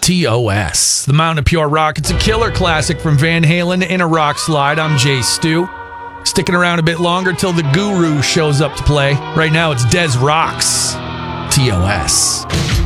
TOS, the Mountain of Pure Rock. It's a killer classic from Van Halen in a rock slide. I'm Jay Stu. Sticking around a bit longer till the Guru shows up to play. Right now it's Des Rocks. TOS.